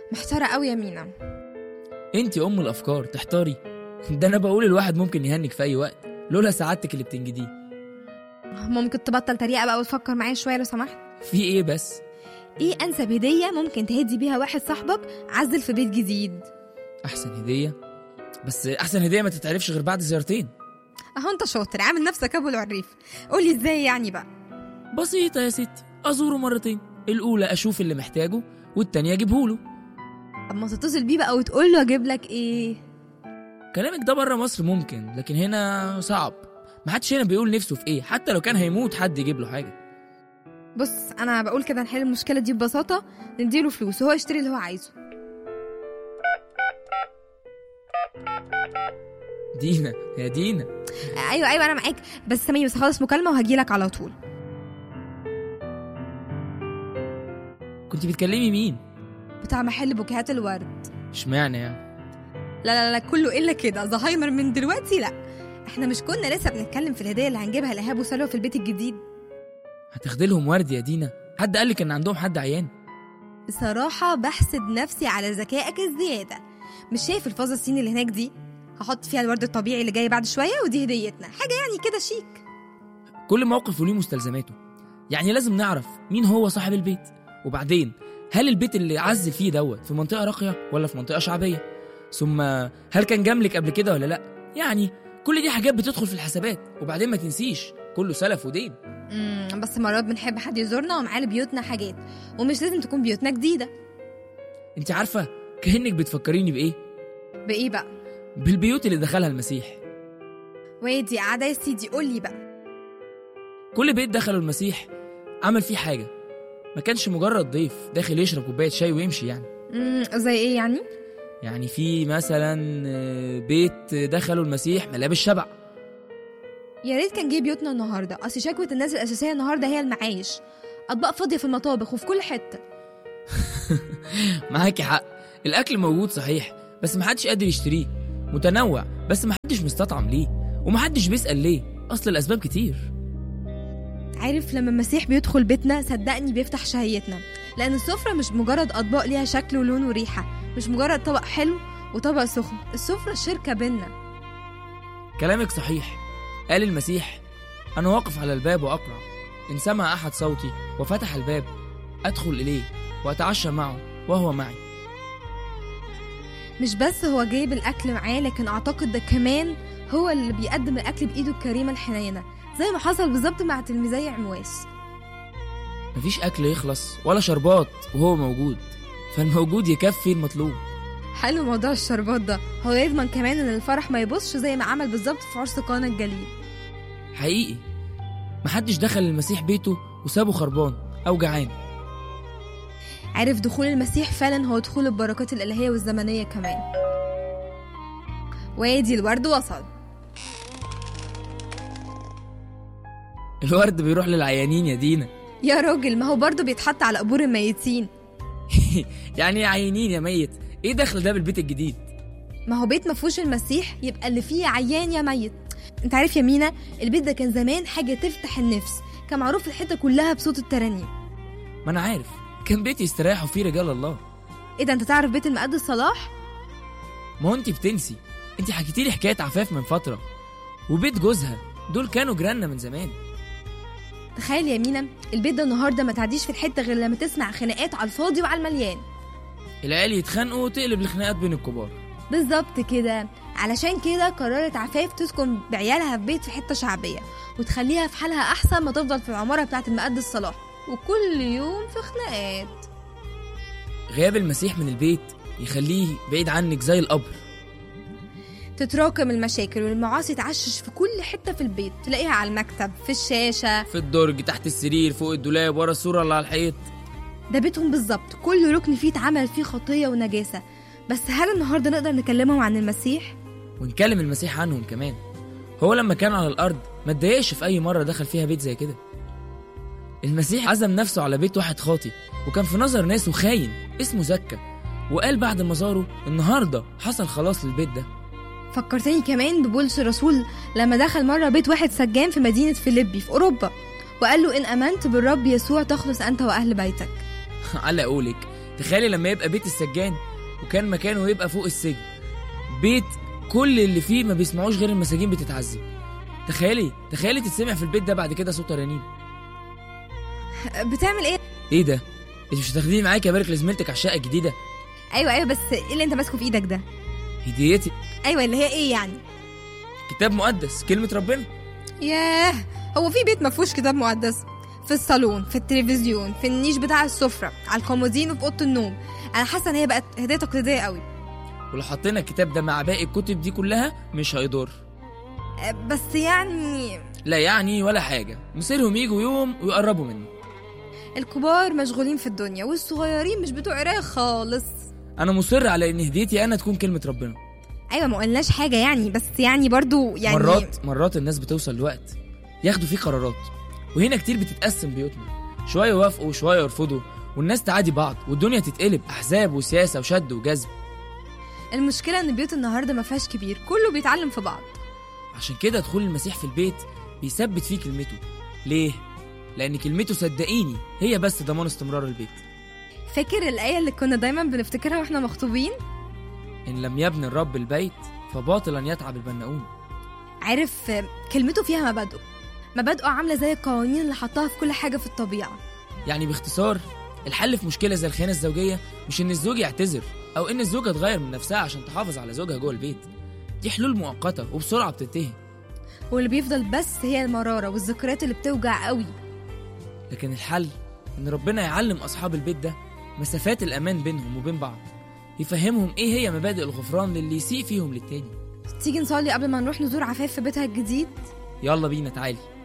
محتارة قوي يا مينا. انتي ام الافكار تحتاري؟ ده انا بقول الواحد ممكن يهنك في اي وقت لولا سعادتك اللي بتنجديه. ممكن تبطل تريقة بقى وتفكر معايا شوية لو سمحت؟ في ايه بس؟ ايه انسب هدية ممكن تهدي بيها واحد صاحبك عزل في بيت جديد؟ احسن هدية؟ بس احسن هدية ما تتعرفش غير بعد زيارتين. اهو انت شاطر، عامل نفسك ابو العريف. قولي ازاي يعني بقى؟ بسيطة يا ستي، ازوره مرتين، الاولى اشوف اللي محتاجه والتانية اجيبهوله. اما تتصل بيه بقى وتقول له اجيب لك ايه؟ كلامك ده بره مصر ممكن، لكن هنا صعب. محدش هنا بيقول نفسه في ايه، حتى لو كان هيموت حد يجيب له حاجة. بص انا بقول كده نحل المشكلة دي ببساطة، نديله فلوس وهو يشتري اللي هو عايزه. دينا يا دينا. ايوه انا معاك، بس سامي بس خلص مكالمة وهجيلك على طول. كنتي بتكلمي مين؟ بتاع محل بوكيهات الورد. اشمعنى يعني؟ لا كله الا كده زهايمر من دلوقتي. لا احنا مش كنا لسه بنتكلم في الهديه اللي هنجيبها لإيهاب وسلوى في البيت الجديد؟ هتاخدي لهم ورد يا دينا؟ حد قالك ان عندهم حد عيان؟ بصراحه بحسد نفسي على ذكائك الزياده. مش شايف الفازه الصيني اللي هناك دي؟ هحط فيها الورد الطبيعي اللي جاي بعد شويه، ودي هديتنا، حاجه يعني كده شيك. كل موقف وليه مستلزماته، يعني لازم نعرف مين هو صاحب البيت. وبعدين هل البيت اللي عزل فيه دوت في منطقه راقيه ولا في منطقه شعبيه؟ ثم هل كان جاملك قبل كده ولا لا؟ يعني كل دي حاجات بتدخل في الحسابات. وبعدين ما تنسيش كله سلف ودين. بس مرات بنحب حد يزورنا ومعاه بيوتنا حاجات، ومش لازم تكون بيوتنا جديده. انت عارفه كأنك بتفكريني بايه بقى؟ بالبيوت اللي دخلها المسيح. وادي قاعده يا سيدي، قولي بقى. كل بيت دخله المسيح عمل فيه حاجه، ما كانش مجرد ضيف داخل يشرب كوبايه شاي ويمشي. يعني زي ايه يعني؟ يعني في مثلا بيت دخله المسيح ملابس شبع. يا ريت كان جه بيوتنا النهارده، اصل شكوى الناس الاساسيه النهارده هي المعايش. اطباق فاضيه في المطابخ وفي كل حته. معاكي حق، الاكل موجود صحيح بس محدش قادر يشتريه، متنوع بس محدش مستطعم ليه، ومحدش بيسأل ليه. اصل الاسباب كتير. عارف لما المسيح بيدخل بيتنا صدقني بيفتح شهيتنا، لان السفرة مش مجرد اطباق ليها شكل ولون وريحة، مش مجرد طبق حلو وطبق سخن، السفرة شركة بينا. كلامك صحيح. قال المسيح: انا واقف على الباب واقرع، ان سمع احد صوتي وفتح الباب ادخل اليه واتعشى معه وهو معي. مش بس هو جايب الاكل معاه، لكن اعتقد ده كمان هو اللي بيقدم الاكل بايده الكريمة الحنينة، زي ما حصل بالظبط مع تلميذي عمواس. مفيش اكل يخلص ولا شربات وهو موجود، فالموجود يكفي المطلوب. حلو موضوع الشربات ده، هو يضمن كمان ان الفرح ما يبصش زي ما عمل بالظبط في عرس قانا الجليل. حقيقي محدش دخل المسيح بيته وسابه خربان او جعان. عارف دخول المسيح فعلا هو دخول البركات الالهيه والزمنيه كمان. وادي الورد وصل. الورد بيروح للعيانين يا دينا. يا راجل ما هو برضو بيتحط على قبور الميتين. يعني عيانين يا ميت، ايه دخل ده بالبيت الجديد؟ ما هو بيت مفهوش المسيح يبقى اللي فيه عيان يا ميت. انت عارف يا مينا البيت ده كان زمان حاجه تفتح النفس، كان معروف الحته كلها بصوت الترانيم. ما انا عارف، كان بيت يستريحوا فيه رجال الله. ايه ده، انت تعرف بيت المقدس صلاح؟ ما هو انت بتنسي، انت حكيتي لي حكايه عفاف من فتره، وبيت جوزها دول كانوا جيراننا من زمان. تخيل يا مينا البيت ده النهارده ما تعديش في الحته غير لما تسمع خناقات على الفاضي وعلى المليان. العيال يتخانقوا وتقلب الخناقات بين الكبار. بالظبط كده، علشان كده قررت عفاف تسكن بعيالها في بيت في حته شعبيه، وتخليها في حالها احسن ما تفضل في العماره بتاعه المقدس صلاح وكل يوم في خناقات. غياب المسيح من البيت يخليه بعيد عنك زي القبر. تتراكم المشاكل والمعاصي تعشش في كل حته في البيت، تلاقيها على المكتب، في الشاشه، في الدرج، تحت السرير، فوق الدولاب، ورا الصوره اللي على الحيط. ده بيتهم بالظبط، كل ركن فيه اتعمل فيه خطيه ونجاسه. بس هل النهارده نقدر نكلمهم عن المسيح؟ ونكلم المسيح عنهم كمان. هو لما كان على الارض ما اتضايقش في اي مره دخل فيها بيت زي كده. المسيح عزم نفسه على بيت واحد خاطي، وكان في نظر ناسه خاين اسمه زكا، وقال بعد ما زاره النهارده حصل خلاص للبيت ده. فكرتني كمان ببولس الرسول لما دخل مره بيت واحد سجان في مدينه فيليبي في اوروبا، وقال له ان امنت بالرب يسوع تخلص انت واهل بيتك. على قولك تخيلي لما يبقى بيت السجان وكان مكانه يبقى فوق السجن، بيت كل اللي فيه ما بيسمعوش غير المساجين بتتعذب. تخيلي تتسمع في البيت ده بعد كده صوت رنين. بتعمل ايه؟ ايه ده؟ انت مش هتاخديني معاكي ابارك لزميلتك على الشقه الجديده؟ ايوه بس ايه اللي انت ماسكه في ايدك ده؟ هديتي. ايوه اللي هي ايه يعني؟ كتاب مقدس، كلمه ربنا. ياه، هو في بيت ما فيهوش كتاب مقدس؟ في الصالون، في التلفزيون، في النيش بتاع السفره، على الكومودين وفي اوضه النوم. انا حاسه ان هي بقت هديه تقليديه قوي. ولو حطينا الكتاب ده مع باقي الكتب دي كلها مش هيضر. بس يعني لا يعني ولا حاجه، مصيرهم يجوا يوم ويقربوا منه. الكبار مشغولين في الدنيا والصغيرين مش بتوع قرايه خالص. انا مصر على ان هديتي انا تكون كلمه ربنا. ايوه ما قلناش حاجه يعني، بس يعني برضو يعني مرات الناس بتوصل لوقت ياخدوا فيه قرارات، وهنا كتير بتتقسم بيوتنا، شويه يوافقوا وشويه يرفضوا، والناس تعادي بعض والدنيا تتقلب احزاب وسياسه وشد وجذب. المشكله ان بيوت النهارده ما فيهاش كبير، كله بيتعلم في بعض. عشان كده دخول المسيح في البيت بيثبت فيه كلمته. ليه؟ لان كلمته صدقيني هي بس ضمان استمرار البيت. فاكر الايه اللي كنا دايما بنفتكرها واحنا مخطوبين؟ ان لم يبني الرب البيت فباطلا يتعب البناؤون. عارف كلمته فيها مبادئه عامله زي القوانين اللي حطها في كل حاجه في الطبيعه. يعني باختصار الحل في مشكله زي الخيانه الزوجيه مش ان الزوج يعتذر او ان الزوجه تغير من نفسها عشان تحافظ على زوجها جوه البيت. دي حلول مؤقته وبسرعه بتنتهي، واللي بيفضل بس هي المراره والذكريات اللي بتوجع قوي. لكن الحل ان ربنا يعلم اصحاب البيت ده مسافات الامان بينهم وبين بعض، يفهمهم ايه هي مبادئ الغفران للي يسيء فيهم للتاني. تيجي نصلي قبل ما نروح نزور عفاف في بيتها الجديد؟ يلا بينا، تعالي.